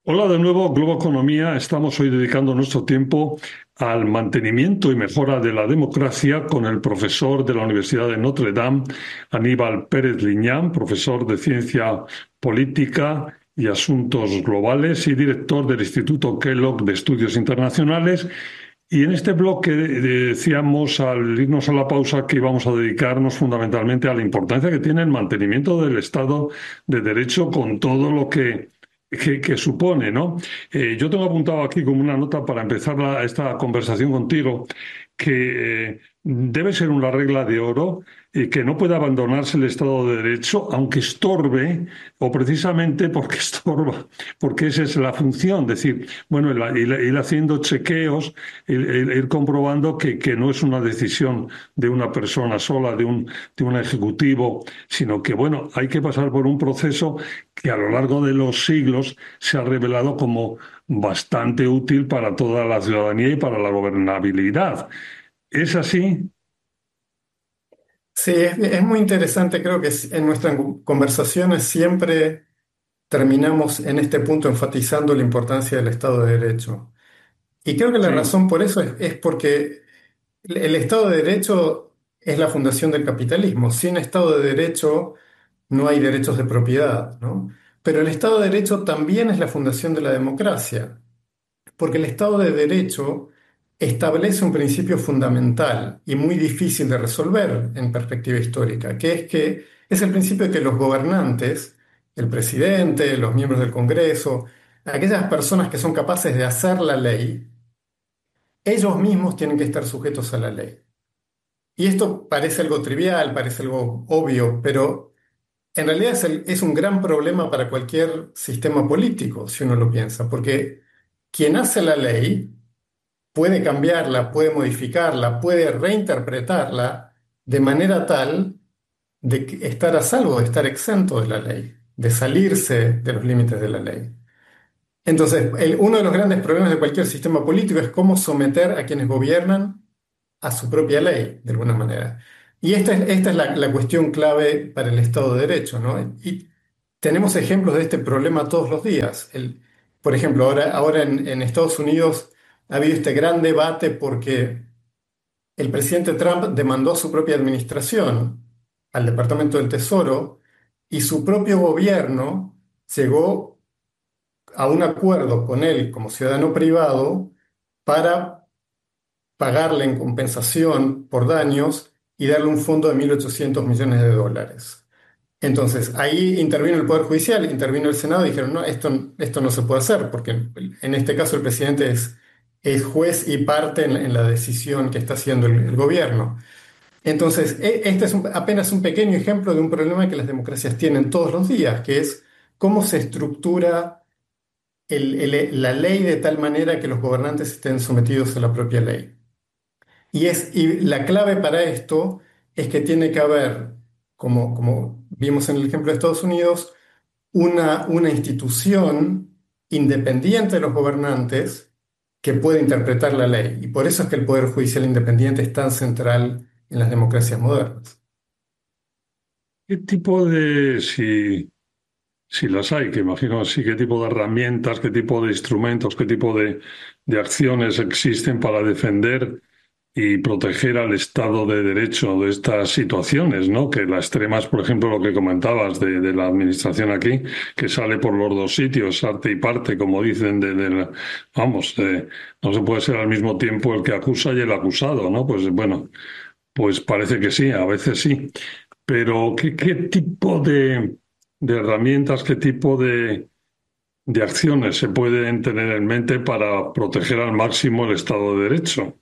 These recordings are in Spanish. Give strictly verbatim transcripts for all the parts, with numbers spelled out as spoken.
Hola de nuevo, Globo Economía. Estamos hoy dedicando nuestro tiempo al mantenimiento y mejora de la democracia con el profesor de la Universidad de Notre Dame, Aníbal Pérez Liñán, profesor de Ciencia Política y Asuntos Globales y director del Instituto Kellogg de Estudios Internacionales. Y en este bloque eh, decíamos al irnos a la pausa que íbamos a dedicarnos fundamentalmente a la importancia que tiene el mantenimiento del Estado de Derecho con todo lo que que, que supone, ¿no? Eh, yo tengo apuntado aquí como una nota para empezar la- esta conversación contigo, que eh, debe ser una regla de oro y que no puede abandonarse el Estado de Derecho, aunque estorbe, o precisamente porque estorba, porque esa es la función, decir, bueno, el- ir, ir haciendo chequeos, ir, ir- ir comprobando que, que no es una decisión de una persona sola, de un, de un ejecutivo, sino que, bueno, hay que pasar por un proceso que a lo largo de los siglos se ha revelado como bastante útil para toda la ciudadanía y para la gobernabilidad. ¿Es así? Sí, es, es muy interesante. Creo que s- en nuestras conversaciones siempre terminamos en este punto enfatizando la importancia del Estado de Derecho. Y creo que la Sí. razón por eso es, es porque el el Estado de Derecho es la fundación del capitalismo. Sin Estado de Derecho no hay derechos de propiedad, ¿no? Pero el Estado de Derecho también es la fundación de la democracia. Porque el Estado de Derecho establece un principio fundamental y muy difícil de resolver en perspectiva histórica, que es que es el principio de que los gobernantes, el presidente, los miembros del Congreso, aquellas personas que son capaces de hacer la ley, ellos mismos tienen que estar sujetos a la ley. Y esto parece algo trivial, parece algo obvio, pero en realidad es, el- es un gran problema para cualquier sistema político, si uno lo piensa, porque quien hace la ley puede cambiarla, puede modificarla, puede reinterpretarla de manera tal de que- estar a salvo, de estar exento de la ley, de salirse de los límites de la ley. Entonces, el- uno de los grandes problemas de cualquier sistema político es cómo someter a quienes gobiernan a su propia ley, de alguna manera. Y esta es, esta es la, la cuestión clave para el Estado de Derecho, ¿no? Y tenemos ejemplos de este problema todos los días. El- por ejemplo, ahora, ahora en, en Estados Unidos ha habido este gran debate porque el presidente Trump demandó a su propia administración, al Departamento del Tesoro, y su propio gobierno llegó a un acuerdo con él como ciudadano privado para pagarle en compensación por daños y darle un fondo de mil ochocientos millones de dólares. Entonces, ahí intervino el Poder Judicial, intervino el Senado y dijeron, no, esto, esto no se puede hacer, porque en este caso el presidente es, es juez y parte en, en la decisión que está haciendo el, el gobierno. Entonces, e- este es un- apenas un pequeño ejemplo de un problema que las democracias tienen todos los días, que es cómo se estructura el- el- la ley de tal manera que los gobernantes estén sometidos a la propia ley. Y, es, y la clave para esto es que tiene que haber, como, como vimos en el ejemplo de Estados Unidos, una, una institución independiente de los gobernantes que puede interpretar la ley. Y por eso es que el Poder Judicial independiente es tan central en las democracias modernas. ¿Qué tipo de, si, si las hay, que imagino sí, qué tipo de herramientas, qué tipo de instrumentos, qué tipo de, de acciones existen para defender y proteger al Estado de Derecho de estas situaciones, ¿no? Que las extremas, por ejemplo, lo que comentabas de, de la administración aquí, que sale por los dos sitios, arte y parte, como dicen, de, de la- vamos, eh, no se puede ser al mismo tiempo el que acusa y el acusado, ¿no? Pues bueno, pues parece que sí, a veces sí. Pero ¿qué, qué tipo de, de herramientas, qué tipo de, de acciones se pueden tener en mente para proteger al máximo el Estado de Derecho?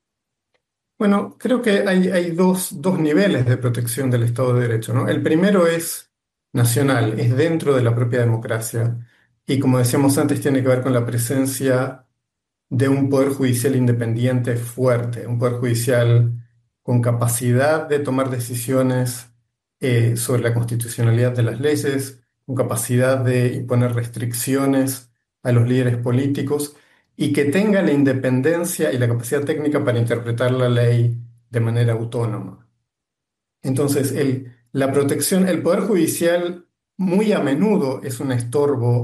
Bueno, creo que hay, hay dos, dos niveles de protección del Estado de Derecho, ¿no? El primero es nacional, es dentro de la propia democracia. Y como decíamos antes, tiene que ver con la presencia de un poder judicial independiente fuerte, un poder judicial con capacidad de tomar decisiones eh, sobre la constitucionalidad de las leyes, con capacidad de imponer restricciones a los líderes políticos y que tenga la independencia y la capacidad técnica para interpretar la ley de manera autónoma. Entonces, el, la protección, el poder judicial muy a menudo es un estorbo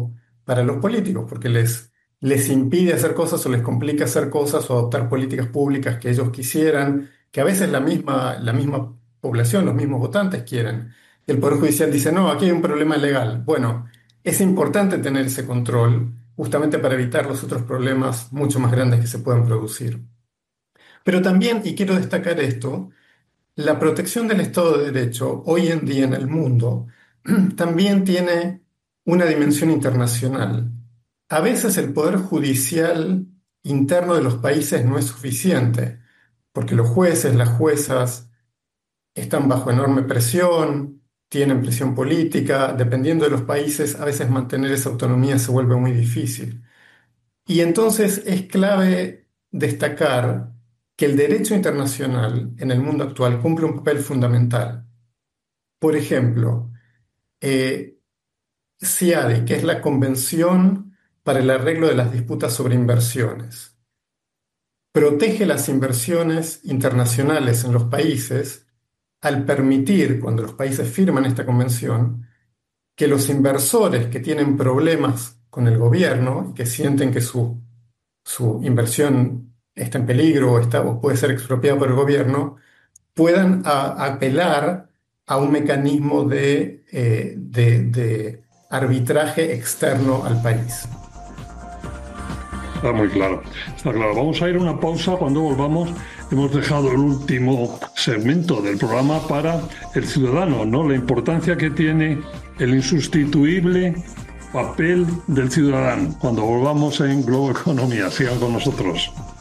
para los políticos, porque les, les impide hacer cosas o les complica hacer cosas o adoptar políticas públicas que ellos quisieran, que a veces la misma, la misma población, los mismos votantes quieren. El Poder Judicial dice, no, aquí hay un problema legal. Bueno, es importante tener ese control justamente para evitar los otros problemas mucho más grandes que se puedan producir. Pero también, y quiero destacar esto, la protección del Estado de Derecho hoy en día en el mundo también tiene una dimensión internacional. A veces el poder judicial interno de los países no es suficiente, porque los jueces, las juezas están bajo enorme presión, tienen presión política, dependiendo de los países, a veces mantener esa autonomía se vuelve muy difícil. Y entonces es clave destacar que el derecho internacional en el mundo actual cumple un papel fundamental. Por ejemplo, eh, CIADI, que es la Convención para el Arreglo de las Disputas sobre Inversiones, protege las inversiones internacionales en los países al permitir, cuando los países firman esta convención, que los inversores que tienen problemas con el gobierno y que sienten que su, su inversión está en peligro o, está, o puede ser expropiada por el gobierno, puedan a- apelar a un mecanismo de, eh, de- de arbitraje externo al país. Está muy claro, está claro. Vamos a ir a una pausa. Cuando volvamos, hemos dejado el último segmento del programa para el ciudadano, ¿no? La importancia que tiene el insustituible papel del ciudadano. Cuando volvamos en Globo Economía, sigan con nosotros.